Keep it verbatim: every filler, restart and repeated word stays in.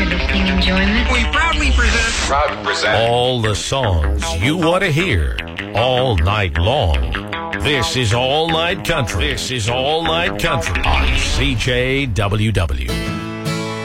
your listening enjoyment. We proudly present. Proud to present. All the songs you want to hear all night long. This is All Night Country. This is All Night Country on C J W W.